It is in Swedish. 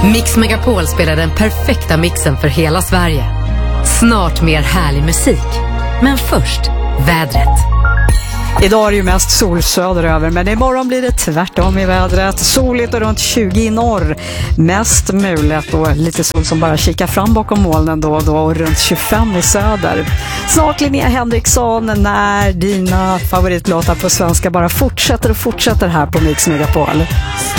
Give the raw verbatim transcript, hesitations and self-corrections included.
Mix Megapol spelar den perfekta mixen för hela Sverige. Snart mer härlig musik. Men först, vädret. Idag är det ju mest sol söderöver, men imorgon blir det tvärtom i vädret. Soligt och runt tjugo i norr. Mest mulet och lite sol som bara kikar fram bakom molnen då och då, och runt tjugofem i söder. Snart Linnea Henriksson, när dina favoritlåtar på svenska bara fortsätter och fortsätter här på Mix Megapol.